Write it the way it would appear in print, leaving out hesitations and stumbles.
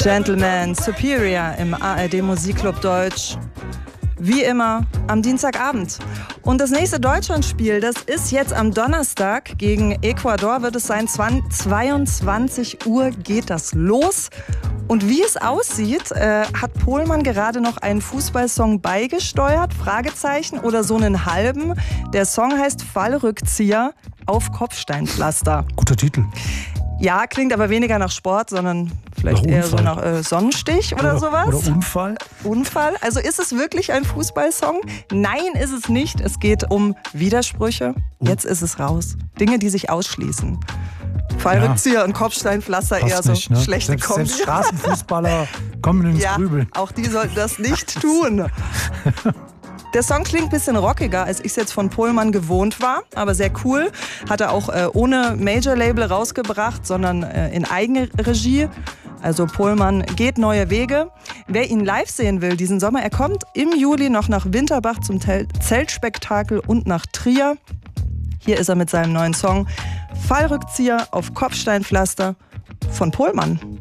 Gentleman Superior im ARD Musikclub Deutsch. Wie immer am Dienstagabend. Und das nächste Deutschlandspiel, das ist jetzt am Donnerstag gegen Ecuador, wird es sein. 22 Uhr geht das los. Und wie es aussieht, hat Pohlmann gerade noch einen Fußballsong beigesteuert, Fragezeichen, oder so einen halben. Der Song heißt Fallrückzieher auf Kopfsteinpflaster. Guter Titel. Ja, klingt aber weniger nach Sport, sondern vielleicht eher so nach Sonnenstich oder sowas. Oder Unfall. Unfall. Also ist es wirklich ein Fußballsong? Nein, ist es nicht. Es geht um Widersprüche. Jetzt ist es raus. Dinge, die sich ausschließen. Fallrückzieher und Kopfsteinpflaster eher so nicht, ne? Schlechte Kombi. Selbst Straßenfußballer kommen ins Grübeln. Auch die sollten das nicht tun. Der Song klingt ein bisschen rockiger, als ich es jetzt von Pohlmann gewohnt war, aber sehr cool. Hat er auch ohne Major-Label rausgebracht, sondern in Eigenregie. Also Pohlmann geht neue Wege. Wer ihn live sehen will diesen Sommer, er kommt im Juli noch nach Winterbach zum Zeltspektakel und nach Trier. Hier ist er mit seinem neuen Song Fallrückzieher auf Kopfsteinpflaster von Pohlmann.